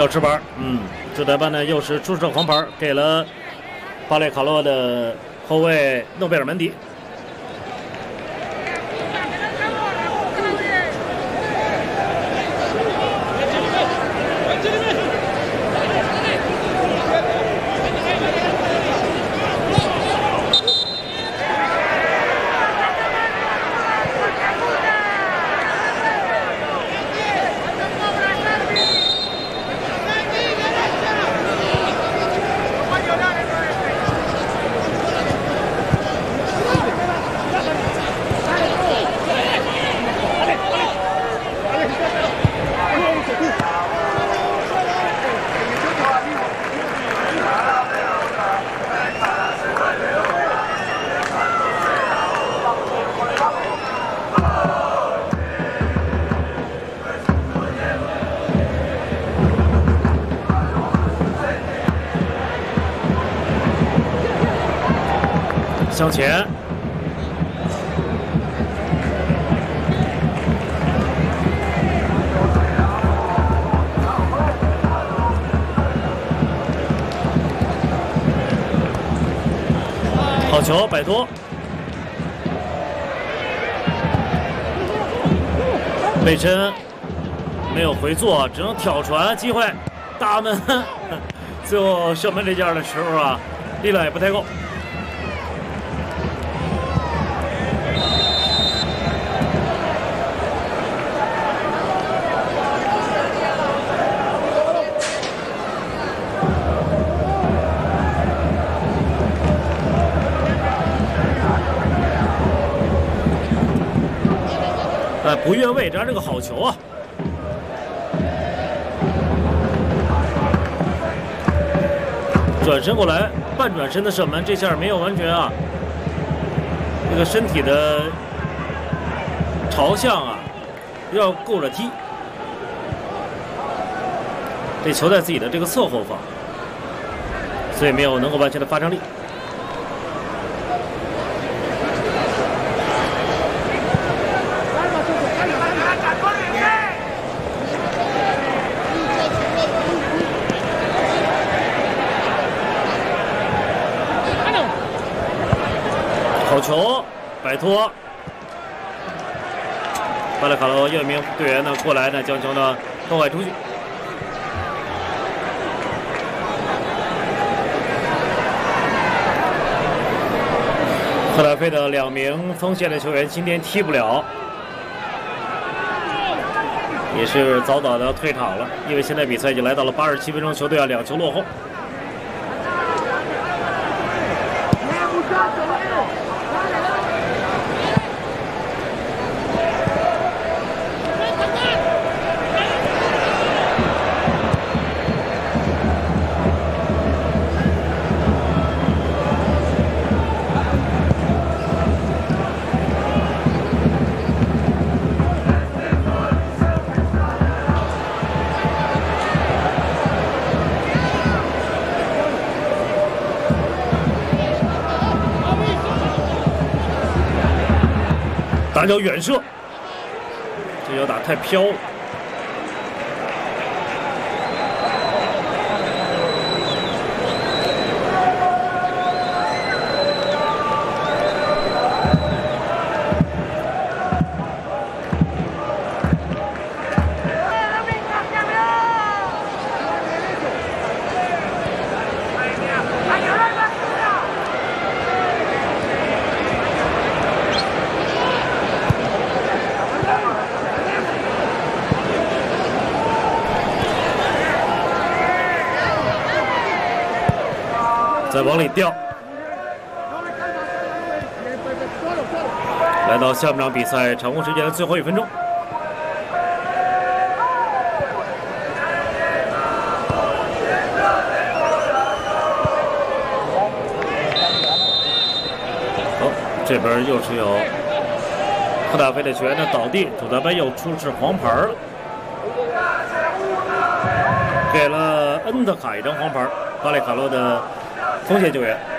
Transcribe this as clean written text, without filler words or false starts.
要吃板。主裁判呢又是出示黄牌给了巴列卡洛的后卫诺贝尔门迪。向前，好球，摆脱，背身没有回做，只能挑传，机会大门，最后射门这件的时候啊，力量也不太够。不越位，这是个好球啊！转身过来，半转身的射门，这下没有完全啊，这个身体的朝向啊，要够着踢。这球在自己的这个侧后方，所以没有能够完全的发生力。好球，摆脱。巴列卡洛又一名队员呢过来呢，将球呢破坏出去。赫达菲的2名锋线的球员今天踢不了，也是早早的退场了，因为现在比赛已经来到了87分钟，球队要2球落后。大脚远射，这球打太飘了。再往里掉，来到下半场比赛场控时间的最后1分钟。好，这边又是有赫达菲的球员的倒地，主裁判又出示黄牌了，给了恩德卡一张黄牌，巴列卡洛的锋线球员。